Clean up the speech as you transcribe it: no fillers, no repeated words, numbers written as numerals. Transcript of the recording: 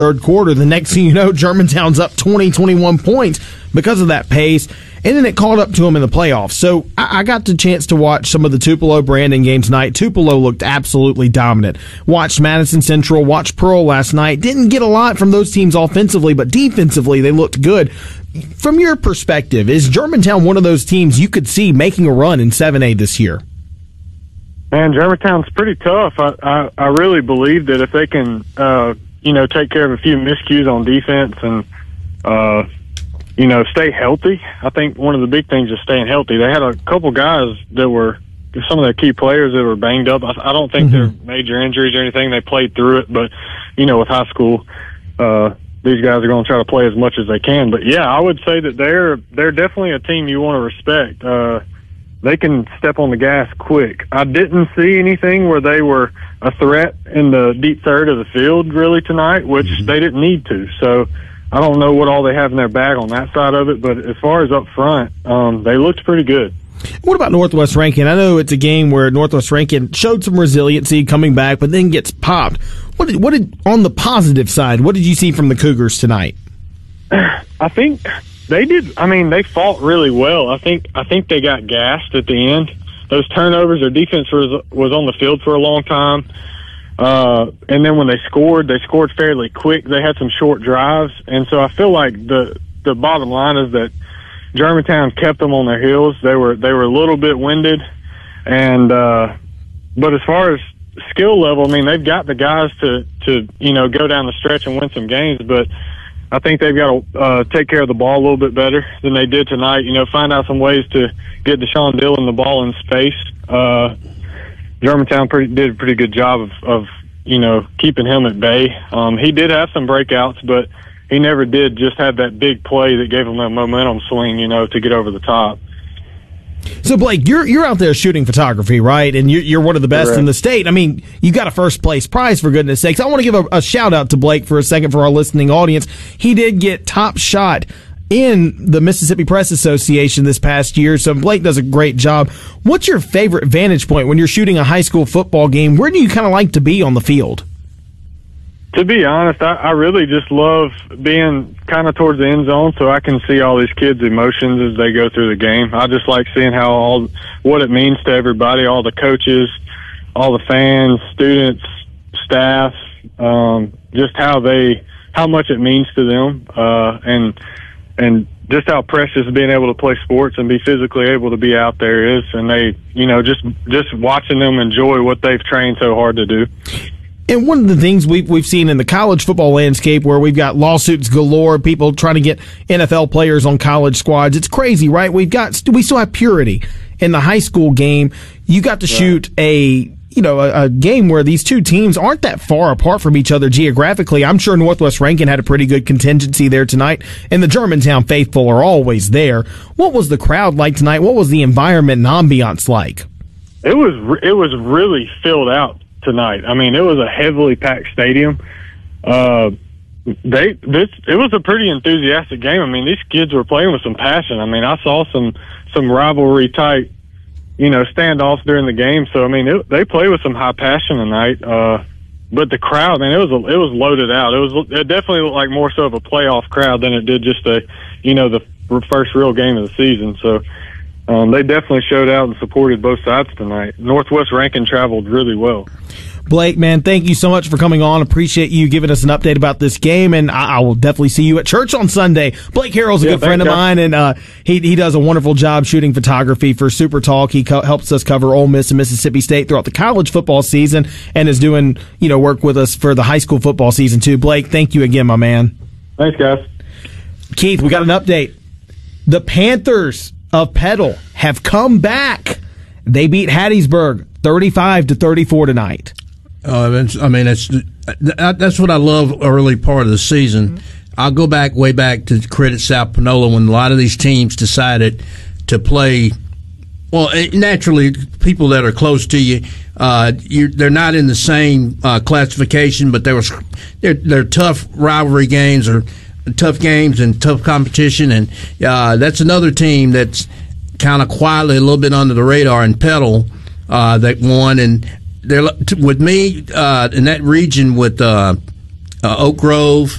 third quarter. The next thing you know, Germantown's up 20, 21 points because of that pace. And then it caught up to them in the playoffs. So I got the chance to watch some of the Tupelo-Brandon games tonight. Tupelo looked absolutely dominant. Watched Madison Central, watched Pearl last night. Didn't get a lot from those teams offensively, but defensively they looked good. From your perspective, is Germantown one of those teams you could see making a run in 7A this year? Man, Germantown's pretty tough. I really believe that if they can, take care of a few miscues on defense and, stay healthy. I think one of the big things is staying healthy. They had a couple guys that were some of their key players that were banged up. I don't think they're major injuries or anything. They played through it, but, with high school, these guys are going to try to play as much as they can. But, yeah, I would say that they're definitely a team you want to respect. They can step on the gas quick. I didn't see anything where they were a threat in the deep third of the field really tonight, which they didn't need to. So, I don't know what all they have in their bag on that side of it, but as far as up front, they looked pretty good. What about Northwest Rankin? I know it's a game where Northwest Rankin showed some resiliency coming back, but then gets popped. What did on the positive side, what did you see from the Cougars tonight? I think they did. I mean, they fought really well. I think they got gassed at the end. Those turnovers, their defense was on the field for a long time. And then when they scored fairly quick. They had some short drives. And so I feel like the bottom line is that Germantown kept them on their heels. They were a little bit winded. And, but as far as skill level, I mean, they've got the guys to go down the stretch and win some games, but I think they've got to, take care of the ball a little bit better than they did tonight. Find out some ways to get Deshaun Dillon the ball in space. Germantown did a pretty good job of keeping him at bay. He did have some breakouts, but he never did just have that big play that gave him that momentum swing, to get over the top. So, Blake, you're out there shooting photography, right? And you're one of the best in the state. I mean, you got a first-place prize, for goodness sakes. I want to give a shout-out to Blake for a second for our listening audience. He did get top shot in the Mississippi Press Association this past year, so Blake does a great job. What's your favorite vantage point when you're shooting a high school football game? Where do you kind of like to be on the field? To be honest, I really just love being kind of towards the end zone so I can see all these kids' emotions as they go through the game. I just like seeing what it means to everybody, all the coaches, all the fans, students, staff, just how much it means to them, and just how precious being able to play sports and be physically able to be out there is. And they, just watching them enjoy what they've trained so hard to do. And one of the things we've seen in the college football landscape where we've got lawsuits galore, people trying to get NFL players on college squads. It's crazy, right? We still have purity in the high school game. You got to shoot a game where these two teams aren't that far apart from each other geographically. I'm sure Northwest Rankin had a pretty good contingency there tonight, and the Germantown faithful are always there. What was the crowd like tonight? What was the environment and ambiance like? It was really filled out tonight. I mean, it was a heavily packed stadium. It was a pretty enthusiastic game. I mean, these kids were playing with some passion. I mean, I saw some rivalry type standoffs during the game. So, I mean, they play with some high passion tonight. But the crowd, man, it was loaded out. It definitely looked like more so of a playoff crowd than it did just the first real game of the season. So, they definitely showed out and supported both sides tonight. Northwest Rankin traveled really well. Blake, man, thank you so much for coming on. Appreciate you giving us an update about this game, and I will definitely see you at church on Sunday. Blake Harrell's a good friend of mine, and he does a wonderful job shooting photography for Super Talk. He helps us cover Ole Miss and Mississippi State throughout the college football season, and is doing work with us for the high school football season too. Blake, thank you again, my man. Thanks, guys. Keith, we got an update. The Panthers of Petal have come back. They beat Hattiesburg 35-34 tonight. I mean, that's what I love early part of the season. I'll go way back to credit South Panola when a lot of these teams decided to play. Well, naturally, people that are close to you, they're not in the same classification, but they're tough rivalry games or tough games and tough competition, and that's another team that's kind of quietly a little bit under the radar in Petal that won. And they're with me in that region with Oak Grove,